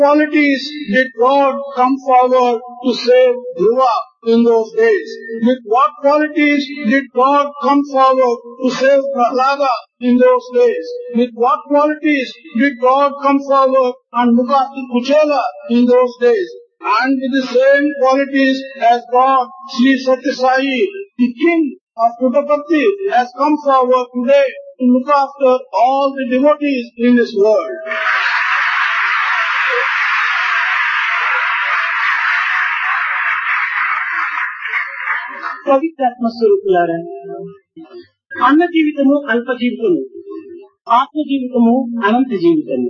qualities did God come forward to save Dhruva in those days? With what qualities did God come forward to save Prahlada in those days? With what qualities did God come forward and look after Kuchela in those days? And with the same qualities as God, Sri Satya Sai, the king of Puttaparthi, has come forward today to look after all the devotees in this world. పవిత్రాత్మ స్వరూపులారా, అన్న జీవితము అల్ప జీవితము, ఆత్మ జీవితము అనంత జీవితము.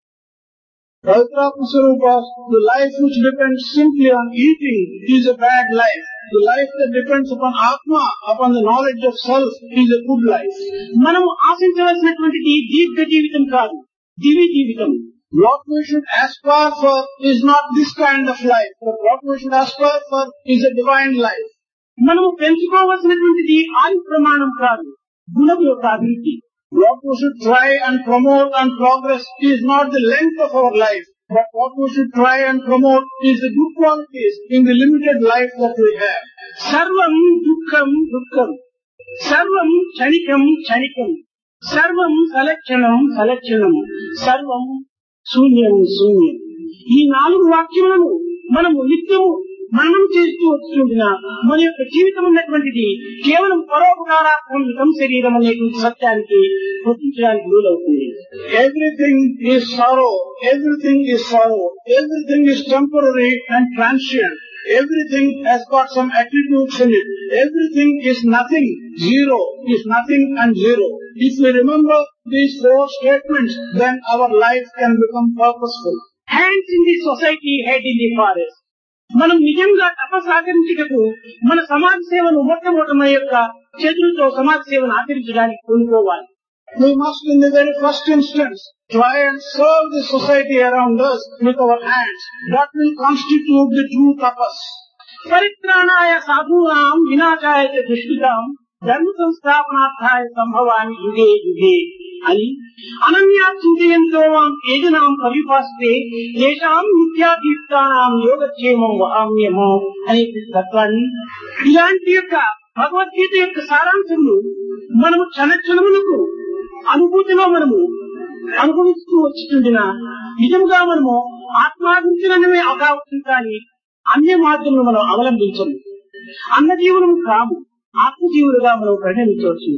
Pavitratma Swarupas, the life which depends simply on eating is a bad life. The life that depends upon Atma, upon the knowledge of self, is a good life. మనము ఆశించవలసినటువంటిది దీర్ఘ జీవితం కాదు, దివ్య జీవితం. What we should aspire for is not this kind of life, but what we should aspire for is a divine life. మనము పెంచుకోవలసినటువంటిది ఆయు ప్రమాణం కాదు, గుణం యొక్క అభివృద్ధి. What we should try and promote and progress is not the length of our life, but what we should try and promote is the good qualities in the limited life that we have. సర్వం దుఃఖం దుఃఖం, సర్వం క్షణికం క్షణికం, సర్వం సలక్షణం సలక్షణం, సర్వం శూన్యం శూన్యం. ఈ 4 వాక్యములను మనము నిత్యము మననం చేస్తూ వస్తుందిన మన యొక్క జీవితం ఉన్నటువంటిది కేవలం పరోపకారాత్మకం శరీరం అనేటువంటి సత్యానికి గుర్తించడానికి వీలవుతుంది. Everything is sorrow, everything is sorrow, everything is temporary and transient. Everything has got some attributes in it. Everything is nothing, zero is nothing and zero. If we remember these 4 statements, then our life can become purposeful. Hands in the society, head in the forest. మనం నిజంగా తపసాచరించుటకు మన సమాజ సేవను మొట్టమొదటి యొక్క చేతులతో సమాజ సేవను ఆచరించడానికి పూనుకోవాలి. We must in the very first instance try and serve the society around us with our hands. That will constitute the true tapas. పరిత్రాణాయ సాధూనాం వినాశాయ చ దుష్కృతాం ధర్మ సంస్థాపనార్థాయ సంభవామి యుగే యుగే అని అనన్యా చింతయంతో ఏజనాం పరిపాస్తే ఏషాం నిత్యాదీప్తానాం యోగక్షేమం వహామ్యమో అనే తత్వాన్ని, ఇలాంటి యొక్క భగవద్గీత యొక్క సారాంశము మనము క్షణక్షణములకు అనుభూతిలో మనము అనుభవిస్తూ వచ్చిండిన నిజంగా మనము ఆత్మాభించడమే అవకాశం కానీ అన్య మార్గంలో మనం అవలంబించము. అన్న జీవనము కాము, ఆత్మజీవులుగా మనం పరిణమించవచ్చు.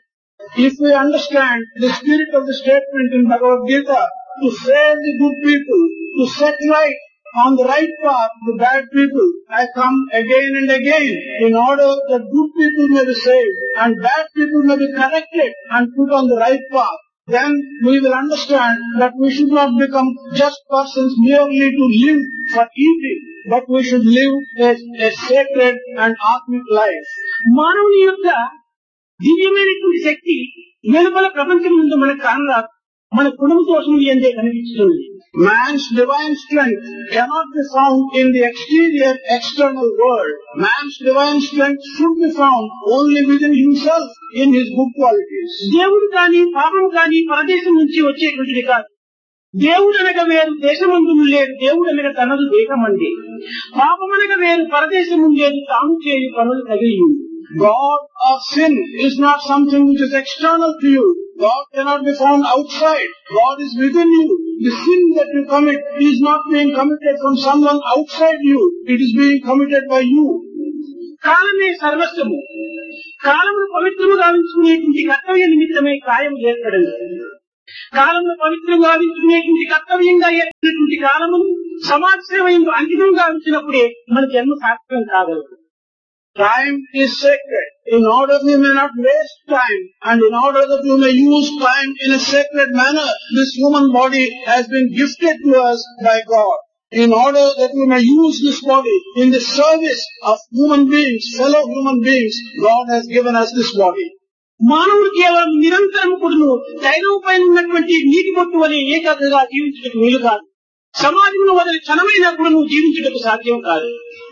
If we understand the spirit of the statement in Bhagavad Gita, to save the good people, to set right on the right path the bad people, I come again and again in order that good people may be saved and bad people may be corrected and put on the right path. Then we will understand that we should not become just persons merely to live for eating, but we should live a sacred and atmic life. మానవుని యొక్క దివ్యమైనటువంటి శక్తి వెలుపల ప్రపంచం ముందు మనకు కానరాదు, మన కుటుంబ దోషములు ఎందే కనిపిస్తుంది. Man's divine strength cannot be found in the exterior external world. Man's divine strength should be found only within himself in his good qualities. దేవుడు కానీ పాపం కానీ పరదేశం నుంచి వచ్చేటువంటిది కాదు. దేవుడు అనగా వేరు, దేశమందు లేడు. దేవుడు అనగా తనదు దేహమండి. పాపమనగా వేరు, పరదేశము లేదు, తాను చేయు పనులు తగిలి. God or sin is not something which is external to you. God cannot be found outside. God is within you. The sin that you commit is not being committed from someone outside you. It is being committed by you. కాలమే సర్వస్వము. కాలమును పవిత్రము గావించుకునేటువంటి కర్తవ్య నిమిత్తమే కాయం ఏర్పడింది. కాలమును పవిత్రంగా గావించుకునేటువంటి కర్తవ్యంగా ఏర్పడినటువంటి కాలమును సమాజ సేవ అంకితం గావించినప్పుడే మన జన్మ సార్థకం కాగలదు. Time is sacred. In order that you may not waste time and in order that you may use time in a sacred manner, this human body has been gifted to us by God. In order that we may use this body in the service of human beings, fellow human beings, God has given us this body. మానవుడు కేవలం నిరంతరం కూడాను తైలం పైన ఉన్నటువంటి నీటి బొట్టు వలె ఏకాగ్రగా జీవించటకు వీలు కాదు. సమాజంలో వదిలి క్షణమైనా కూడాను జీవించటకు సాధ్యం కాదు.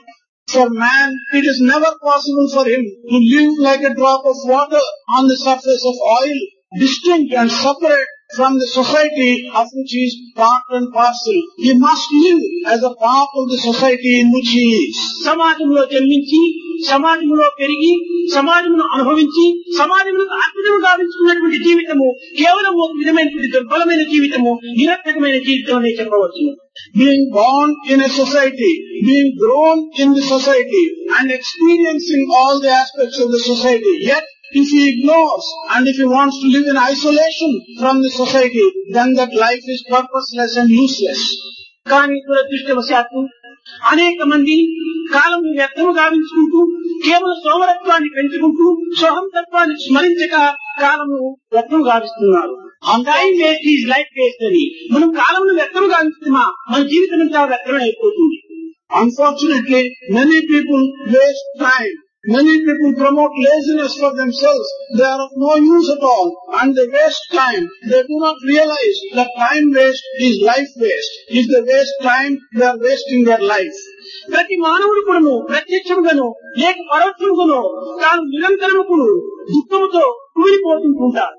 For man, it is never possible for him to live like a drop of water on the surface of oil, distinct and separate from the society of which he is part and parcel. He must live as a part of the society in which he is. సమాజంలో జన్మించి సమాజంలో పెరిగి సమాజమును అనుభవించి సమాజంలో అద్భుతం గావించుకున్నటువంటి జీవితము కేవలం ఒక విధమైనటువంటి దుర్బలమైన జీవితము, నిరర్థకమైన జీవితం అనే చెప్పవచ్చు. Being born in a society, being grown in the society and experiencing all the aspects of the society, yet if he ignores and if he wants to live in isolation from the society, then that life is purposeless and useless. కానీ దురదృష్టవశాత్తు అనేక మంది కాలం వ్యర్థము గావించుకుంటూ కేవలం సోమరత్వాన్ని పెంచుకుంటూ సోహంతత్వాన్ని స్మరించక కాలము వ్యర్థం గావిస్తున్నారు. Time waste is life waste అని మనం కాలంలో వ్యర్థం గావిస్తున్నా మన జీవితం అంతా వ్యర్థమే అయిపోతుంది. Unfortunately, many people waste time. Many people promote laziness for themselves. They are of no use at all and they waste time. They do not realize that time waste is life waste. If they waste time, they are wasting their life. ప్రతి మానవుడు కూడాను ప్రత్యక్షముగాను లేక పరోక్షముగాను తాను నిరంతరముకును దుఃఖముతో కూలిపోతుంటారు.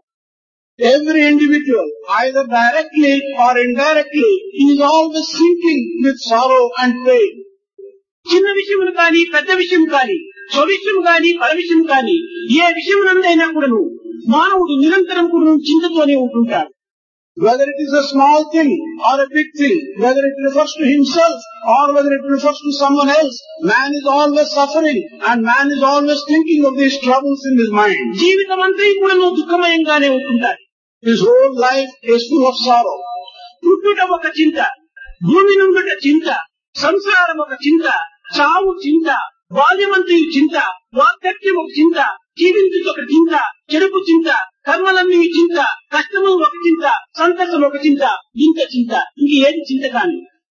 Every individual, either directly or indirectly, is always sinking with sorrow and pain. చిన్న విషయములు కానీ పెద్ద విషయం కానీ స్వవిషయం కానీ పరవిషయం కానీ ఏ విషయమునందైనా కూడాను మానవుడు నిరంతరం కూడా చింతతోనే ఉంటుంటాడు. Whether it is a small thing or a big thing, whether it refers to himself or whether it refers to someone else, man is always suffering and man is always thinking of these troubles in his mind. జీవితం అంతా కూడా దుఃఖమయంగానే ఉంటుంటాడు. His whole life is full of sorrow. పుట్టుట ఒక చింత, భూమి నుండుట చింత, సంసారం ఒక చింత, చావు చింత, బాల్యమంతయు చింత, వార్ధక్యం ఒక చింత, జీవించుట ఒక చింత, చెడుపు చింత, కర్మలన్నీ చింత, కష్టము ఒక చింత, సంతసం ఒక చింత, ఇంత చింత, ఇంక ఏది చింత కాని.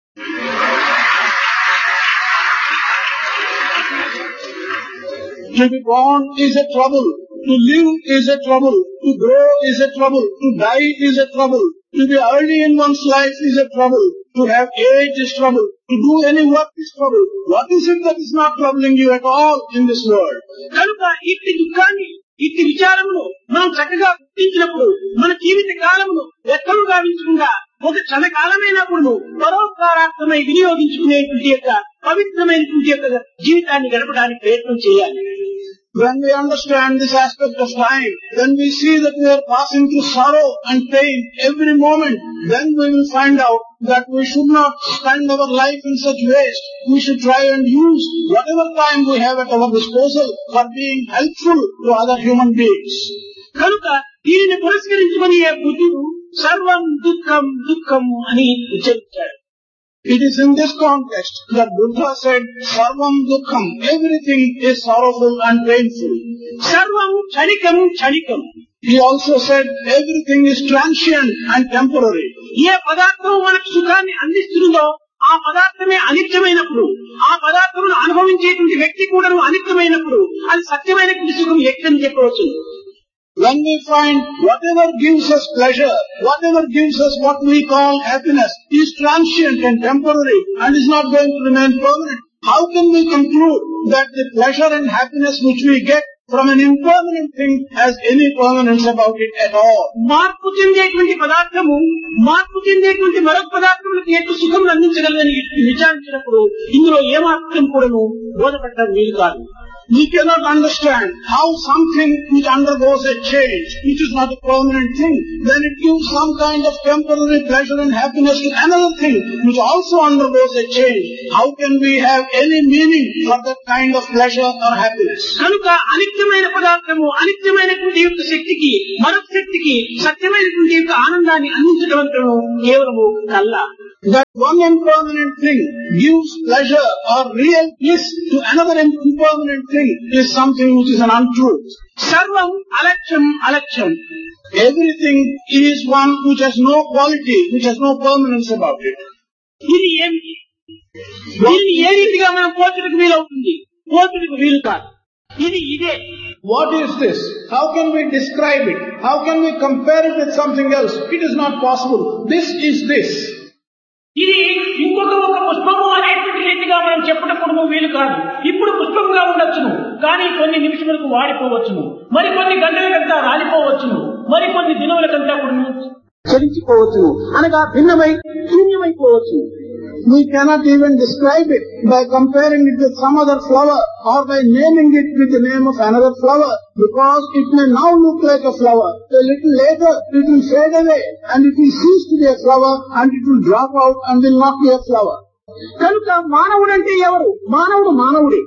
To be born is a trouble. To live is a trouble. To grow is a trouble. To die is a trouble. To be early in one's life is a trouble. To have age is trouble. To do any work is trouble. What is it that is not troubling you at all in this world? కనుక ఇట్టి దుఃఖాన్ని ఇట్టి విచారమును మనం చక్కగా గుర్తించినప్పుడు మన జీవిత కాలమును వ్యర్థము గావించకుండా ఒక క్షణకాలమైనప్పుడు పరోపకారార్థమై వినియోగించుకునేటువంటి యొక్క పవిత్రమైనటువంటి యొక్క జీవితాన్ని గడపడానికి ప్రయత్నం చేయాలి. When we understand this aspect of time, then we see that we are passing through sorrow and pain every moment. Then we will find out that we should not spend our life in such waste. We should try and use whatever time we have at our disposal for being helpful to other human beings. కనుక దీనిని పురస్కరించుకుని బుద్ధుడు సర్వం దుఃఖం దుఃఖం అని ఉచ్చరించాడు. It is in this context that Buddha said, Sarvam Dukkham, everything is sorrowful and painful. Sarvam Chanikam Chanikam. He also said, everything is transient and temporary. ఏ పదార్థం మనకు సుఖాన్ని అందిస్తుందో ఆ పదార్థమే అనిత్యమైనప్పుడు, ఆ పదార్థమును అనుభవించేటువంటి వ్యక్తి కూడా అనిత్యమైనప్పుడు అది సత్యమైనటువంటి సుఖం ఎక్కడని చెప్పవచ్చు. When we find whatever gives us pleasure, whatever gives us what we call happiness is transient and temporary and is not going to remain permanent, how can we conclude that the pleasure and happiness which we get from an impermanent thing has any permanence about it at all? మార్పు చెందేటువంటి పదార్థము మార్పు చెందేటువంటి మరొక పదార్థములకు ఎటు సుఖం అందించగలదని విచారించినప్పుడు ఇందులో ఏమాత్రం కూడాను బోధపడటం వీలు కాదు. We cannot understand how something which undergoes a change, which is not a permanent thing, then it gives some kind of temporary pleasure and happiness to another thing which also undergoes a change. How can we have any meaning for that kind of pleasure or happiness? కనుక అనిత్యమైన పదార్థము అనిత్యమైనటువంటి యొక్క శక్తికి మరొక శక్తికి సత్యమైనటువంటి యొక్క ఆనందాన్ని అందించడం అంటూ కేవలము కల్లా. That one impermanent thing gives pleasure or real bliss to another impermanent thing is something which is an untruth. Sarvam alaksham alaksham. Everything is one which has no quality, which has no permanence about it. ఇది ఏమిటి? దీన్ని ఏ రీతిగా మనం పోల్చడానికి వీలవుతుంది? పోల్చడానికి వీలు కాదు. ఇది ఇదే. What is this? How can we describe it? How can we compare it with something else? It is not possible. This is this. ఇది ఇంకొక ఒక పుష్పము అనేటువంటి రీతిగా మనం చెప్పటప్పుడు వీలు కాదు. ఇప్పుడు పుష్పంగా ఉండొచ్చును, కానీ కొన్ని నిమిషములకు వాడిపోవచ్చును, మరి కొన్ని గంటలకంతా రాలిపోవచ్చును, మరి కొన్ని దినములకంతా కూడా చలించిపోవచ్చును, అనగా భిన్నమై శూన్యమైపోవచ్చు. We cannot even describe it by comparing it with some other flower or by naming it with the name of another flower, because it may now look like a flower. A little later it will fade away and it will cease to be a flower and it will drop out and will not be a flower. కనుక మానవుడంటే ఎవరు? మానవుడు మానవుడే.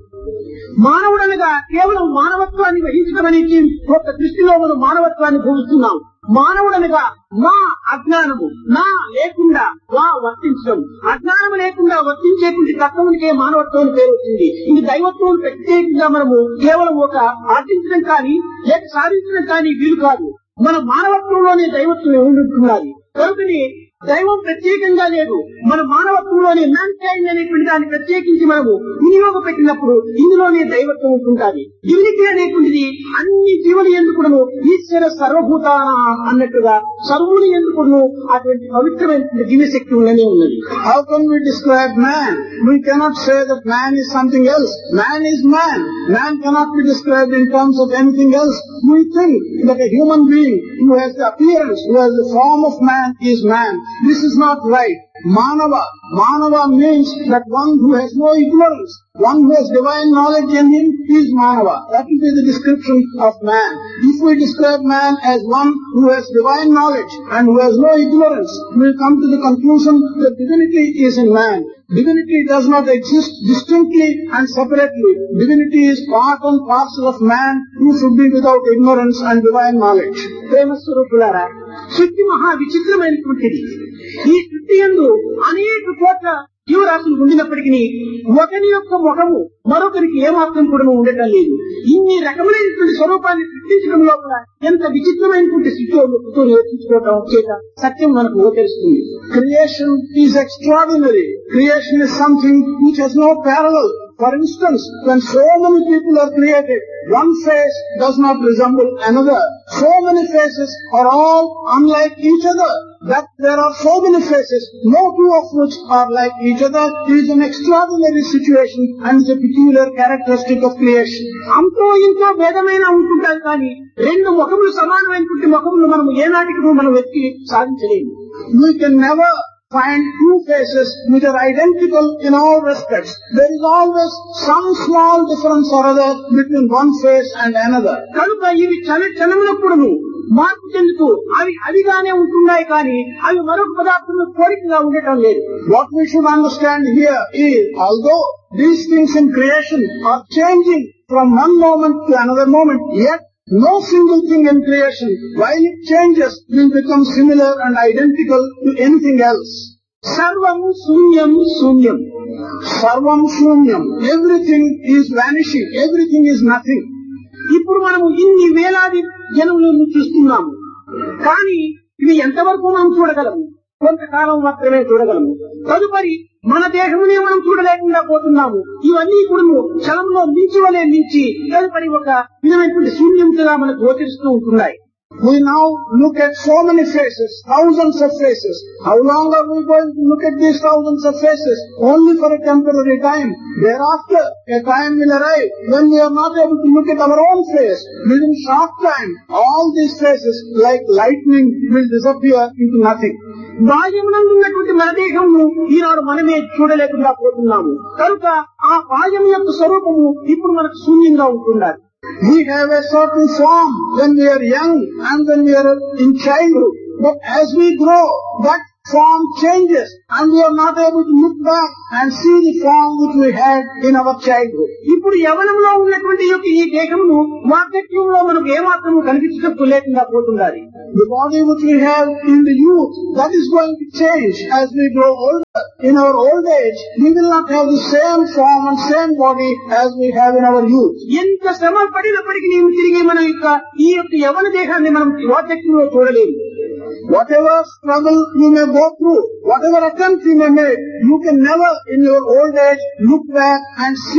మానవుడనగా కేవలం మానవత్వాన్ని వహించడం అనేది ఒక దృష్టిలో మనం మానవత్వాన్ని భూమిస్తున్నాం. మానవుడనగా మా అజ్ఞానము, నా లేకుండా వా వర్తించడం, అజ్ఞానము లేకుండా వర్తించేటువంటి తత్వమునికే మానవత్వం పేరు వచ్చింది. ఇది దైవత్వం ప్రత్యేకంగా మనము కేవలం ఒక ఆర్జించడం కానీ లేక సాధించడం కానీ వీలు కాదు. మన మానవత్వంలోనే దైవత్వం ఉంటున్నది. కనుకని దైవం ప్రత్యేకంగా లేదు, మన మానవత్వంలోనే మ్యాన్కైండ్ అనేటువంటి దాన్ని ప్రత్యేకించి మనము వినియోగపెట్టినప్పుడు ఇందులోనే దైవత్వం ఉంటుంటుంది. డివినిటీ అనేటువంటిది అన్ని జీవులు ఎందుకును ఈశ్వర సర్వభూతాన అన్నట్టుగా సర్వులు ఎందుకును అటువంటి పవిత్రమైన దివ్యశక్తి ఉన్నది. How can we describe man? We cannot say that man is something else. Man is man. Man cannot be described in terms of anything else. We think that a human being who has the appearance, who has the form of man is man. This is not right. Manava. Manava means that one who has no ignorance. One who has divine knowledge in him is Manava. That will be the description of man. If we describe man as one who has divine knowledge and who has no ignorance, we will come to the conclusion that divinity is in man. Divinity does not exist distinctly and separately. Divinity is part and parcel of man who should be without ignorance and divine knowledge. ప్రేమస్వరూపులారా, సృష్టి మహా విచిత్రమైనటువంటిది. ఈ సృష్టి యందు అనేక కోట్ల జీవరాశులు ఉండినప్పటికీ ఒకరి యొక్క ముఖము మరొకరికి ఏమాత్రం కూడా ఉండటం లేదు. ఇన్ని రకములైనటువంటి స్వరూపాన్ని సృష్టించడం లోపల ఎంత విచిత్రమైనటువంటి స్థితితో నేర్చుకోవడం చేత సత్యం మనకు గోచరిస్తుంది. Creation is extraordinary. Creation is something which has no parallel. For instance, when so many people are created, one face does not resemble another. So many faces are all unlike each other. That there are so many faces, no two of which are like each other, is an extraordinary situation and is a peculiar characteristic of creation. అంతో ఇంతో భేదమైన ఉంటుంటారు కానీ రెండు ముఖములు సమానమైనటువంటి ముఖములు మనం ఏనాటికి మనం వెతికి సాధించలేము. We can never find two faces which are identical in all respects. There is always some small difference or other between one face and another. కనుక ఇవి క్షణములప్పుడు మార్పు చెందుతూ అవి అవిగానే ఉంటున్నాయి కానీ అవి మరొక పదార్థంలో కోరికగా ఉండటం లేదు. What we should understand here is, although these things in creation are changing from one moment to another moment, yet no single thing in creation, while it changes, will become similar and identical to anything else. Sarvam Sunyam Sunyam. Sarvam Sunyam. Everything is vanishing. Everything is nothing. ఇప్పుడు మనము ఇన్ని వేలాది జనములను చూస్తున్నాము కానీ ఇవి ఎంతవరకు మనం చూడగలము? కొంతకాలం మాత్రమే చూడగలము. తదుపరి మన దేహమునే మనం చూడలేకుండా పోతున్నాము. ఇవన్నీ కూడా క్షణంలో మించి తదుపరి ఒక విధమైనటువంటి శూన్యంగా మనకు గోచరిస్తూ ఉంటున్నాయి. We now look at so many faces, thousands of faces. How long are we going to look at these thousands of faces? Only for a temporary time. Thereafter, a time will arrive when we are not able to look at our own face. Within short time, all these faces, like lightning, will disappear into nothing. బాహ్యమునందు ఉన్నటువంటి మన దేహము ఈనాడు మనమే చూడలేకుండా పోతున్నాము. కనుక ఆ బాహ్యం యొక్క స్వరూపము ఇప్పుడు మనకు శూన్యంగా ఉంటున్నారు. We have a certain form when we are young and when we are in childhood. But as we grow, that form changes and we are not able to look back and see the form which we had in our childhood. ఇప్పుడు యవనంలో ఉన్నటువంటి ఈ దేహము వార్ధక్యంలో మనకు ఏమాత్రము కనిపించడం లేకుండా పోతున్నది. The body which we have in the youth, that is going to change as we grow older. In our old age, we will not have the same form and same body as we have in our youth. ఎంత శ్రమ పడినప్పటికీ నీవు తిరిగి మన ఈ యొక్క యవన దేహాన్ని మనం వార్ధక్యంలో చూడలేము. Whatever struggle you may go through, whatever attempt you may make, you can never in your old age look back and see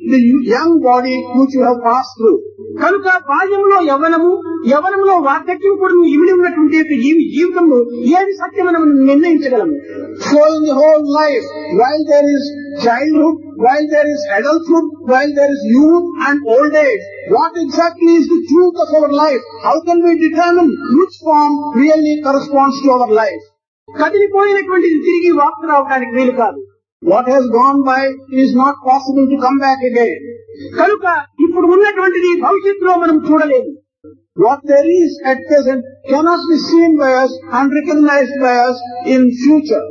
the young body which you have passed through. కనుక బాల్యంలో యవ్వనము, యవ్వనంలో వార్ధక్యం కూడా ఇమిడి ఉన్నటువంటి జీవితంలో ఏది సత్యమని మనం నిర్ణయించగలము. So in the whole life, while there is childhood, while there is adulthood, while there is youth and old age, what exactly is the truth of our life? How can we determine which form really corresponds to our life? కదిలిపోయినటువంటిది తిరిగి వాపసు రావడానికి వీలు కాదు. What has gone by is not possible to come back again. కనుక ఇప్పుడు ఉన్నటువంటిది భవిష్యత్తులో మనం చూడలేము. What there is at present cannot be seen by us and recognized by us in future.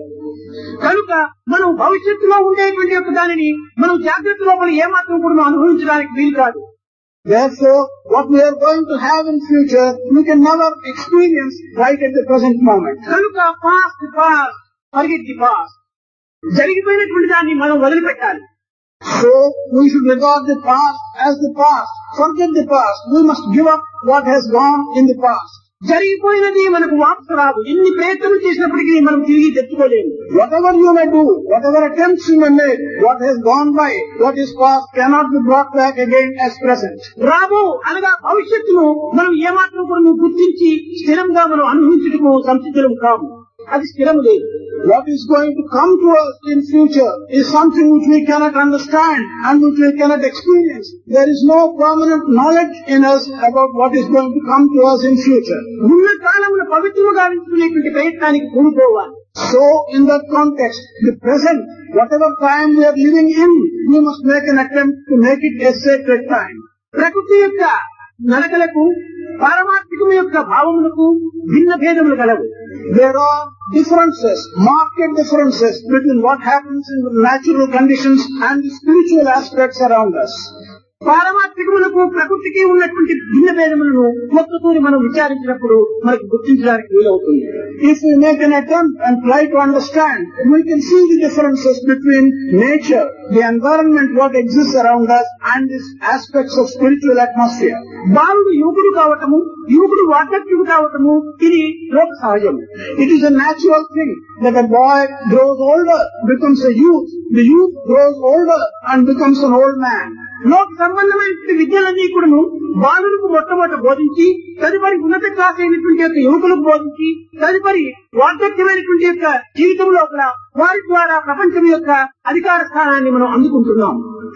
కనుక మనం భవిష్యత్తులో ఉండేటువంటి యొక్క దానిని మనం జాగ్రత్త లోపల ఏమాత్రం కూడా అనుభవించడానికి వీలు కాదు. Therefore, what we are going to have in future, we can never experience right at the present moment. కనుక పాస్ట్ ఫర్గెట్ ది పాస్ట్, జరిగిపోయినటువంటి దాన్ని మనం వదిలిపెట్టాలి. So, we should regard the past as the past. Forget the past. We must give up what has gone in the past. జరిగిపోయినది మనకు వాపసు రాదు. ఎన్ని ప్రయత్నం చేసినప్పటికీ మనం తిరిగి తెచ్చుకోలేము. Whatever you may do, whatever attempts you may make, what has gone by, what is past cannot be brought back again as present. రాబో అనగా భవిష్యత్తును మనం ఏమాత్రం కూడా గుర్తించి స్థిరంగా మనం అనుభవించడము సంసిద్ధులం కాము. అది స్థిరం లేదు. What is going to come to us in future is something which we cannot understand and which we cannot experience. There is no permanent knowledge in us about what is going to come to us in future. ఉన్న కాలంలో పవిత్రము గావించుకునేటువంటి ప్రయత్నానికి పూనుకోవాలి. So, in that context, the present, whatever time we are living in, we must make an attempt to make it a sacred time. ప్రకృతి యొక్క నడకలకు పారమార్థికము యొక్క భావములకు భిన్న భేదములు కలవు. There are differences, marked differences between what happens in the natural conditions and the spiritual aspects around us. పారమార్థికములకు ప్రకృతికి ఉన్నటువంటి భిన్న భేదములను ఒక్కసారి మనం విచారించినప్పుడు మనకు గుర్తించడానికి వీలవుతుంది. If we make an attempt and try to understand, we can see the differences between nature, the environment, what exists around us, and these aspects of spiritual atmosphere. బాలుడు యువకుడు కావటము, యువకుడు వార్ధక్యుడు కావటము ఇది లోక సహజం. It is a natural thing that a boy grows older, becomes a youth, the youth grows older and becomes an old man. లోక సంబంధమైన విద్యలన్నీ కూడాను బాలులకు మొట్టమొదట బోధించి తదుపరి ఉన్నత క్లాస్ అయినటువంటి యొక్క యువకులకు బోధించి తదుపరి వార్ధక్యమైనటువంటి యొక్క జీవితం లోపల వారి ద్వారా ప్రపంచం యొక్క అధికార స్థానాన్ని మనం అందుకుంటున్నాం.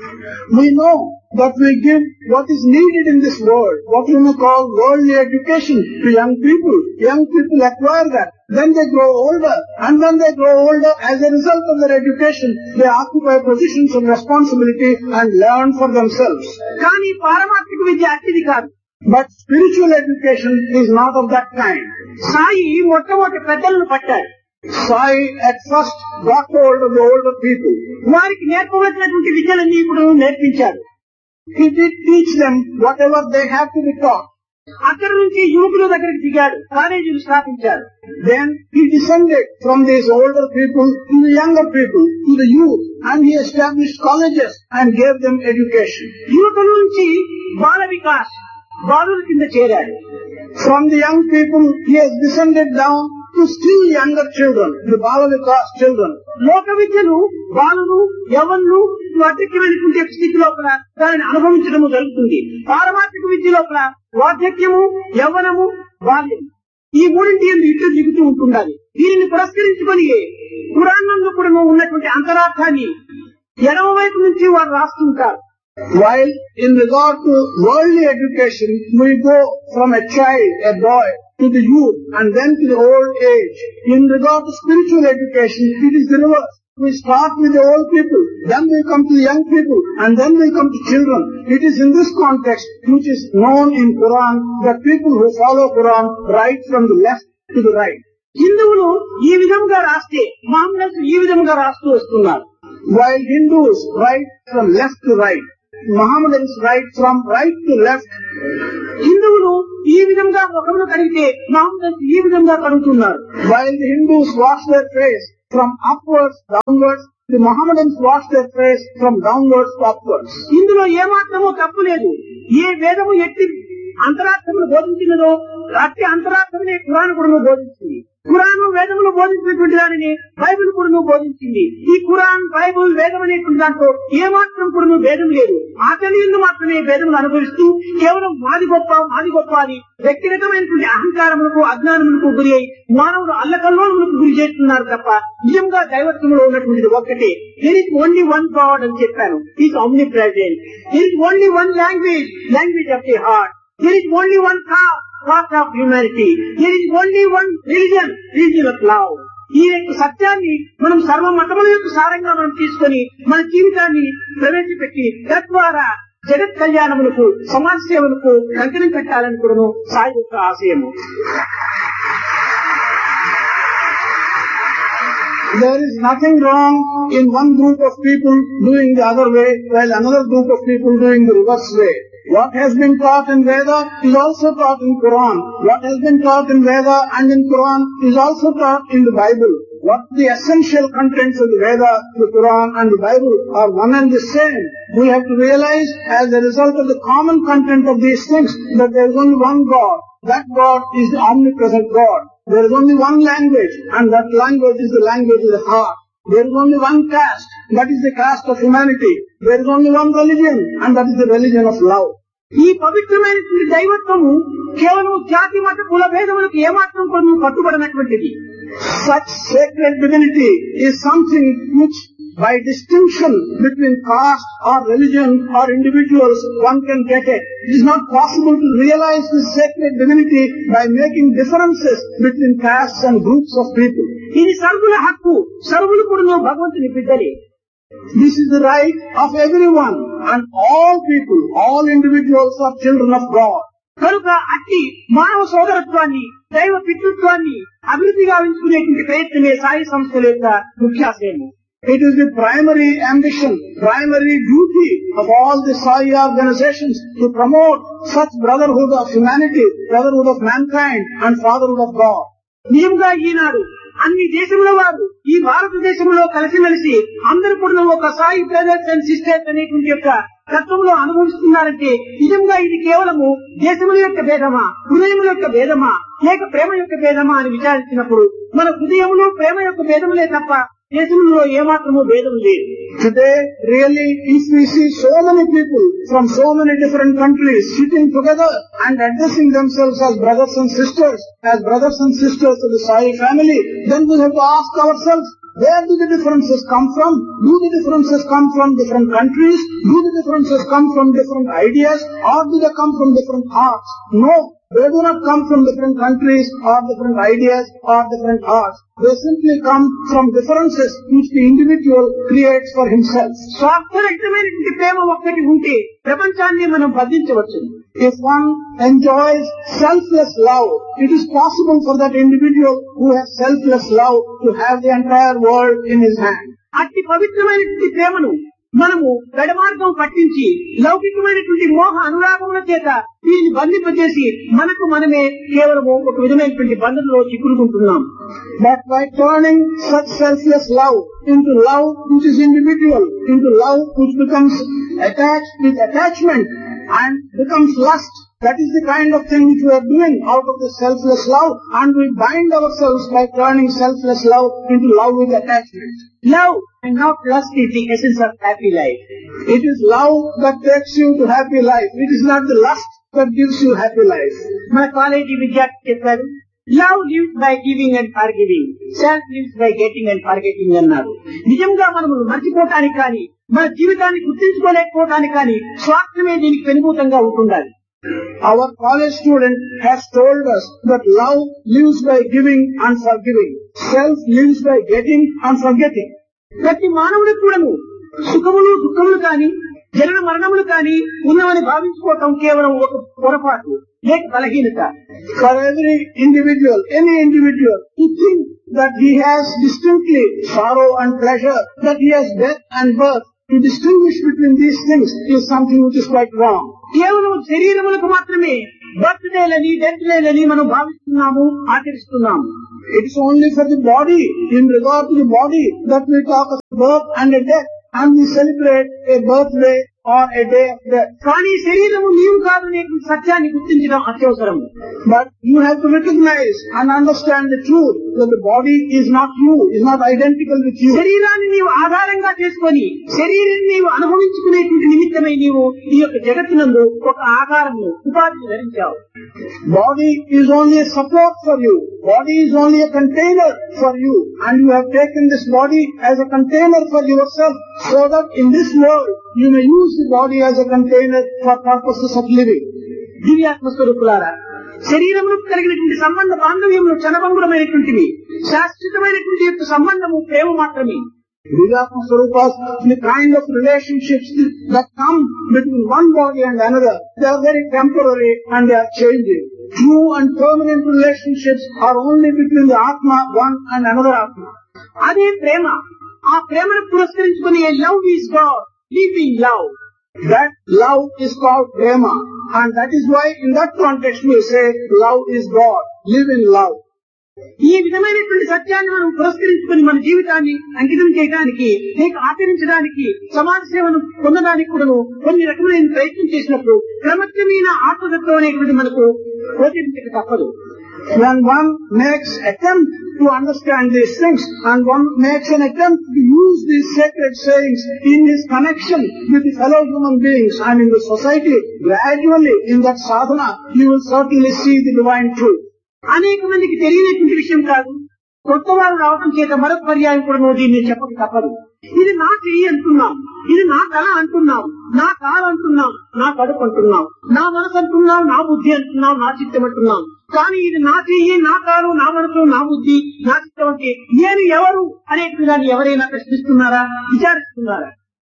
We know that we give what is needed in this world, what we may call worldly education to young people. Young people acquire that. Then they grow older, and when they grow older, as a result of their education, they occupy positions of responsibility and learn for themselves. కానీ పారమార్థిక విద్య అతిది కాదు. But spiritual education is not of that kind. Sai మొట్టమొదటి పెద్దలను పట్టారు. Sai at first got hold of the older people. వారికి నేర్పవలసినటువంటి విద్యలన్నీ ఇప్పుడు నేర్పించారు. He did teach them whatever they have to be taught. అక్కడి నుంచి యువకుల దగ్గరికి దిగాడు, కాలేజీలు స్థాపించారు. Then he descended from these older people to the younger people, to the youth, and he established colleges and gave them education. యువకుల నుంచి బాల వికాస్, బాలుల కింద చేరాడు. From the young people he has descended down to still younger children, the Bala Vikas children. లోక విద్యను బాలులు, యవ్వనులు వార్ధక్యమైనటువంటి స్థితి లోపల దానిని అనుభవించడము జరుగుతుంది. పారమార్థిక విద్య లోపల వార్ధక్యము, యవ్వనము, బాల్యం ఈ మూడింటి ఇటు దిగుతూ ఉంటుండాలి. దీనిని పురస్కరించుకొని పురాణంలో కూడా ఉన్నటువంటి అంతరార్థాన్ని ఎడమ వైపు నుంచి వారు రాస్తుంటారు. While in regard to worldly education, we go from a child, a boy, to the youth and then to the old age. In regard to spiritual education, it is the reverse. We start with the old people, then we come to the young people, and then we come to children. It is in this context which is known in Quran that people who follow Quran write from the left to the right. హిందువులు ఈ విధంగా రాస్తే మహమ్మద్ ఈ విధంగా రాస్తూ వస్తున్నారు. While Hindus write from left to right, Mohammedans write from right to left. హిందువులు ఈ విధంగా ముఖమును కడిగితే మహమ్మద్ ఈ విధంగా కడుగుతున్నారు. While the Hindus wash their face from upwards downwards, the Mohammedans wash their face from downwards to upwards. ఇందులో ఏమాత్రమో తప్పు లేదు. ఏ వేదము ఎట్టి అంతరార్థమును బోధించినదో అట్టి అంతరార్థమునే ఖురాన్ కూడా బోధించింది. ఖురాను వేదములు బోధించినటువంటి దానిని బైబిల్ కూడా బోధించింది. ఈ ఖురాన్, బైబిల్, వేదం అనేటువంటి దాంట్లో ఏమాత్రం కూడా భేదం లేదు. ఆకలి ఎందు మాత్రమే భేదములు అనుభవిస్తూ కేవలం మాది గొప్ప అని వ్యక్తిగతమైనటువంటి అహంకారములకు, అజ్ఞానములకు గురి అయి మానవుడు అల్లకల్లోలకు గురి చేస్తున్నారు తప్ప నిజంగా దైవత్వంలో ఉన్నటువంటిది ఒక్కటే. There is only one God అని చెప్పాను. Is omni present. There is only one language of the heart. There is only one cause of humanity. There is only one religion of love. ఈ యొక్క సత్యాన్ని మనం సర్వ మతముల యొక్క సారంగా మనం తీసుకొని మన జీవితాన్ని ప్రవేశపెట్టి తద్వారా జగత్ కళ్యాణములకు, సమాజ సేవలకు కంకణం కట్టాలని కూడా సాయి యొక్క ఆశయము. There is nothing wrong in one group of people doing the other way, while another group of people doing the reverse way. What has been taught in Veda is also taught in Quran. What has been taught in Veda and in Quran is also taught in the Bible. What the essential contents of the Veda, the Quran and the Bible are one and the same. We have to realize as a result of the common content of these things that there is only one God. That God is the omnipresent God. There is only one language, and that language is the language of the heart. There is only one caste, that is the caste of humanity. There is only one religion, and that is the religion of love. ఈ పవిత్రమైనటువంటి దైవత్వము కేవలం జాతి మత కుల భేదములకు ఏమాత్రం కూడా కట్టుబడినటువంటిది. Such sacred divinity is something which by distinction between caste or religion or individuals one can get it. It is not possible to realize this sacred divinity by making differences between castes and groups of people. ఇది సర్వుల హక్కు. సర్వులు కూడా భగవంతుని బిడ్డలే. This is the right of everyone, and all people, all individuals are children of God. కనుక అట్టి మానవ సోదరత్వాన్ని, దైవ పితృత్వాన్ని అభివృద్ధి గావించుకునేటువంటి ప్రయత్నమే సాయి సంస్థల యొక్క ముఖ్యాశయము. It is the primary ambition, primary duty of all the Sai organizations to promote such brotherhood of humanity, brotherhood of mankind and fatherhood of God. నిజంగా ఈనాడు అన్ని దేశముల వారు ఈ భారతదేశంలో కలిసిమెలిసి అందరూ కూడా ఒక సాయి బ్రదర్స్ అండ్ సిస్టర్స్ అనేటువంటి యొక్క తత్వంలో అనుభవిస్తున్నారంటే నిజంగా ఇది కేవలము దేశముల యొక్క భేదమా, హృదయముల యొక్క భేదమా, లేక ప్రేమ యొక్క భేదమా అని విచారించినప్పుడు మన హృదయములు ప్రేమ యొక్క భేదములే తప్ప దేశంలో ఏమాత్రమూ భేదం లేదు. Today, really, if we see so many people from so many different countries sitting together and addressing themselves as brothers and sisters of the Sai family, then we have to ask ourselves, where do the differences come from? Do the differences come from different countries? Do the differences come from different ideas? Or do they come from different hearts? No. They do not come from different countries or different ideas or different hearts. They simply come from differences which the individual creates for himself. స్వార్థరహితమైనటువంటి ప్రేమ ఒక్కటి ఉంటే ప్రపంచాన్ని మనం బంధించవచ్చు. If one enjoys selfless love, it is possible for that individual who has selfless love to have the entire world in his hand. అట్టి పవిత్రమైనటువంటి ప్రేమను మనము గడమార్గం పట్టించి లౌకికమైనటువంటి మోహ అనురాగముల చేత దీన్ని బంధింపజేసి మనకు మనమే కేవలము ఒక విధమైనటువంటి బంధంలో చిక్కుకుంటున్నాం. But by turning such selfless love into love which is individual, into love which becomes attached with attachment and becomes lust, that is the kind of thing which we are doing out of the selfless love, and we bind ourselves by turning selfless love into love with attachment. Love and not lust is the essence of happy life. It is love that takes you to happy life. It is not the lust that gives you happy life. మన college విద్యార్థి చెప్పారు, love lives by giving and for giving, self lives by getting and for getting అన్నారు. నిజంగా మనము మర్చిపోవటానికి కానీ మన జీవితాన్ని గుర్తించుకోలేకపోవటానికి కానీ స్వార్థమే దీనికి పెనుభూతంగా ఉంటుండాలి. Our college student has told us that love lives by giving and forgiving. Self lives by getting and forgetting. ప్రతి మానవుడికి కూడాను సుఖములు దుఃఖములు కాని జనన మరణములు కాని ఉన్నవని భావించుకోవటం కేవలం ఒక పొరపాటు లేక బలహీనత. For every individual, any individual, to think that he has distinctly sorrow and pleasure, that he has death and birth, to distinguish between these things is something which is quite wrong. కేవలం శరీరములకు మాత్రమే బర్త్డేలని డెత్లని మనం భావిస్తున్నాము, ఆచరిస్తున్నాము. It is only for the body, in regard to the body, that we talk of birth and a death, and we celebrate a birthday or a day of death. కానీ శరీరము నీవు కాదు అనేటువంటి సత్యాన్ని గుర్తించడం అత్యవసరం. But you have to recognize and understand the truth that the body is not you, is not identical with you. శరీరాన్ని నీవు ఆధారంగా చేసుకొని శరీరాన్ని నీవు అనుభవించుకునేటువంటి నిమిత్తమై నీవు ఈ యొక్క జగత్తునందు ఒక ఆకారము ఉపాధిని ధరించావు. Body is only a support for you. Body is only a container for you. And you have taken this body as a container for yourself so that in this world you may use the body as a container for purposes of living. దివ్యాత్మ స్వరూపులారా, శరీరమును కలిగినటువంటి సంబంధ బాంధవ్యములు క్షణభంగురమైనటువంటివి. శాశ్వతమైనటువంటి యొక్క సంబంధము ప్రేమ మాత్రమే. Divyatma Swarupas, the kind of relationships that come between one body and another, they are very temporary and they are changing. True and permanent relationships are only between the Atma, one and another Atma. అదే ప్రేమ. ఆ ప్రేమను పురస్కరించుకుని love is God, live in love. That love is called prema, and that is why in that context we say love is God, live in love. ఈ విధమైనటువంటి సత్యాన్ని మనం పురస్కరించుకుని మన జీవితాన్ని అంకితం చేయడానికి, లేక ఆచరించడానికి, సమాజ సేవను పొందడానికి కూడా కొన్ని రకమైన ప్రయత్నం చేసినప్పుడు క్రమక్రమేణ ఆత్మతత్వం అనేటువంటి మనకు గోచరించక తప్పదు. When one makes attempt to understand these things and one makes an attempt to use these sacred sayings in his connection with the fellow human beings and in the society, gradually in that sadhana you will certainly see the divine truth. అనేక మందికి తెలియనటువంటి విషయం కాదు. కొత్త వారు రావడం చేత మరొక పర్యాయం కూడా నువ్వు దీన్ని చెప్పక తప్పదు. ఇది నా చెయ్యి అంటున్నాం, ఇది నా తల అంటున్నాం, నా కాలు అంటున్నాం, నా కడుపు అంటున్నాం, నా మనసు అంటున్నాం, నా బుద్ధి అంటున్నాం, నా చిత్తం అంటున్నాం. కానీ ఇది నా చెయ్యి, నా కాలు, నా మనసు, నా బుద్ధి, నా చిత్తం అంటే నేను ఎవరు అనేటువంటి దాన్ని ఎవరైనా ప్రశ్నిస్తున్నారా, విచారిస్తున్నారా?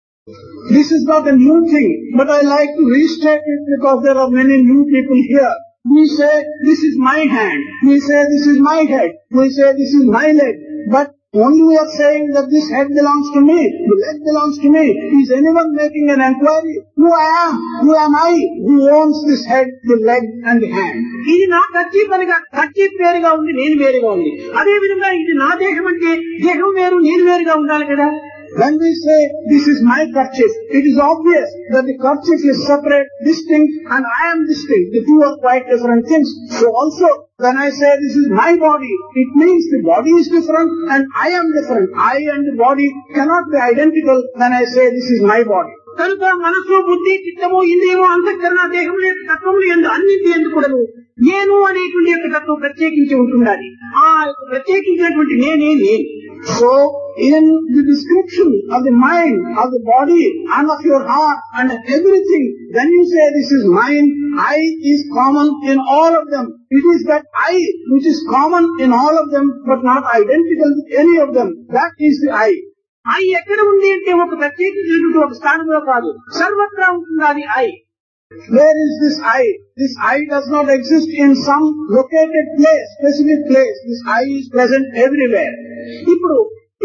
This is not a new thing, but I like to restate it because there are many new people here. We say, this is my hand. We say, this is my head. We say, this is my leg. But only we are saying that this head belongs to me, the leg belongs to me. Is anyone making an inquiry? Who I am? Who am I? Who owns this head, the leg and the hand? ఇది నా kerchief వేరుగా ఉంది, నేను వేరుగా ఉంది. అదే విధంగా ఇది నా దేహం అంటే దేహం వేరు, నేను వేరుగా ఉండాలి కదా. When we say, this is my kerchief, it is obvious that the kerchief is separate, distinct, and I am distinct. The two are quite different things. So also, when I say this is my body, it means the body is different and I am different. I and the body cannot be identical when I say this is my body. కనుక మనసు, బుద్ధి, చిత్తము, ఇంద్రియము, అంతఃకరణ, దేహముల యొక్క తత్వములు ఎందు అన్నింటి ఎందు కూడా నేను అనేటువంటి యొక్క తత్వం ప్రత్యేకించి ఉంటుండాలి. ఆ ప్రత్యేకించినటువంటి నేనే నేను. So, in the description of the mind, of the body, and of your heart, and everything, when you say this is mine, I is common in all of them. It is that I which is common in all of them, but not identical with any of them. That is the I. I ఎక్కడ ఉంది అంటే ఒక ప్రత్యేకించినటువంటి ఒక స్థానంలో కాదు, సర్వత్రా ఉంటుంది అది I. Where is this I? This I does not exist in some located place, specific place. This I is present everywhere. ఇప్పుడు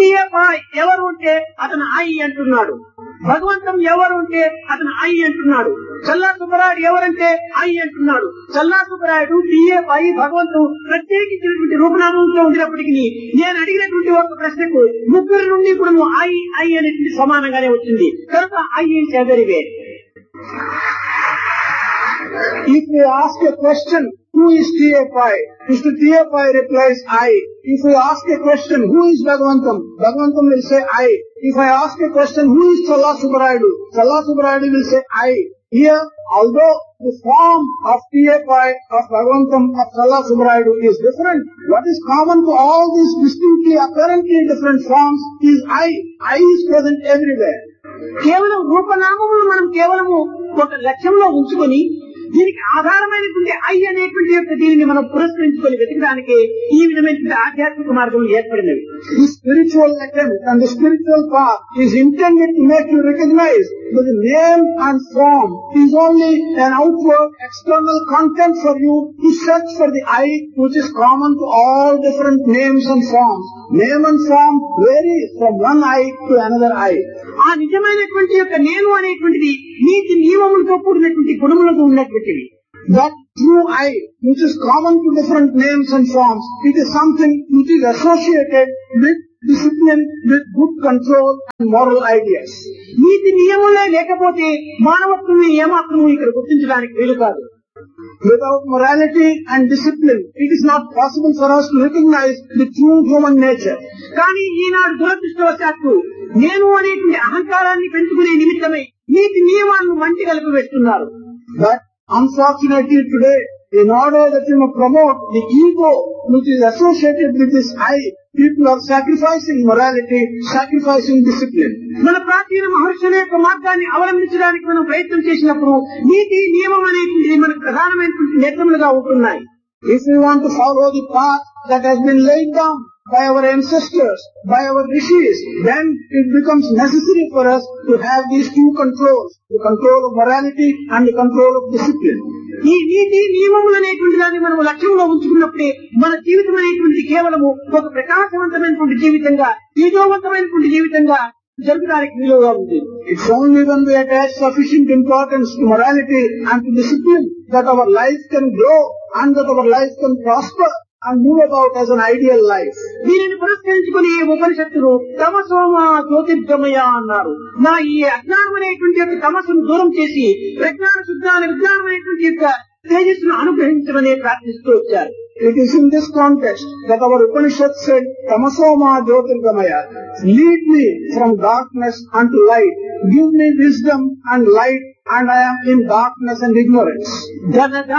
ఎవరు ఉంటే అతను ఐ అంటున్నాడు, భగవంతం ఎవరు ఉంటే అతను ఐ అంటున్నాడు, చల్లా సుబ్బరాయుడు ఎవరంటే ఐ అంటున్నాడు. చల్లా సుబ్బరాయుడు, టిఏపై, భగవంతుడు ప్రత్యేకించినటువంటి రూపనామంలో ఉండినప్పటికీ నేను అడిగినటువంటి ఒక ప్రశ్నకు ముగ్గురు నుండి ఇప్పుడు ఐ ఐ అనేటువంటి సమానంగానే వచ్చింది. కనుక I is everywhere. If we ask a question, who is TFI? Mr. TFI replies I. If we ask a question, who is Bhagavantam? Bhagavantam will say I. If I ask a question, who is Challa Subbarayadu? Challa Subbarayadu will say I. Here, although the form of TFI, of Bhagavantam, of Challa Subbarayadu is different, what is common to all these distinctly, apparently different forms is I. I is present everywhere. కేవలం రూపనామములు మనం కేవలము ఒక లక్ష్యంలో ఉంచుకొని దీనికి ఆధారమైనటువంటి I అనేటువంటి యొక్క దీనిని మనం పురస్కరించుకొని వెతకడానికి ఈ విధమైనటువంటి ఆధ్యాత్మిక మార్గం ఏర్పడినవి. The spiritual attempt and the spiritual path is intended to make you recognize that the name and form is only an outward external content for you to search for the I which is common to all different names and forms. Name and form varies from one I to another I. ఆ నిజమైనటువంటి యొక్క నేను అనేటువంటిది నీతి నియమములతో కూడినటువంటి గుణములతో ఉన్నటువంటివి. That true I, which is common to different names and forms, it is something which is associated with discipline with good control and moral ideas. నీతి నియములే లేకపోతే మానవత్వం ఏమాత్రము ఇక్కడ గుర్తించడానికి వీలు కాదు. Without morality and discipline, it is not possible for us to recognize the true human nature. కానీ ఈనాడు దురదృష్టవశాత్తు నేను అనేటువంటి అహంకారాన్ని పెంచుకునే నిమిత్తమై నీతి నియమాలను మంచి కలిపి వేస్తున్నారు. But unfortunately today, in order that you may promote the ego which is associated with this I, people are sacrificing morality, sacrificing discipline. మన ప్రాచీన మహర్షుల యొక్క మార్గాన్ని అవలంబించడానికి మనం ప్రయత్నం చేసినప్పుడు నీతి నియమం అనేటువంటి మనకు ప్రధానమైనటువంటి నేత్రములుగా ఉంటున్నాయి. If we want to follow the path that has been laid down by our ancestors, by our rishis, then it becomes necessary for us to have these two controls, the control of morality and the control of discipline. ఈ నీతి నియమములు అనేటువంటి దాన్ని మనం లక్ష్యంలో ఉంచుకున్నప్పుడే మన జీవితం అనేటువంటి కేవలము ఒక ప్రకాశవంతమైనటువంటి జీవితంగా, తేజోవంతమైనటువంటి జీవితంగా జరగడానికి వీలుగా ఉంది. It's only when we attach sufficient importance to morality and to discipline that our life can grow and that our life can prosper and move about as an ideal life. దీనిని పురస్కరించుకుని ఉపనిషత్తులు తమసోమ జ్యోతిర్గమయ అన్నారు. నా ఈ అజ్ఞానం అనేటువంటి యొక్క తమస్సును దూరం చేసి ప్రజ్ఞాన శుద్ధాన విజ్ఞానం అనేటువంటి యొక్క తేజస్సును అనుగ్రహించమని ప్రార్థిస్తూ వచ్చారు. It is in this context that our Upanishad said, Tamasoma Jyotirgamaya, lead me from darkness unto light, give me wisdom and light, and I am in darkness and ignorance.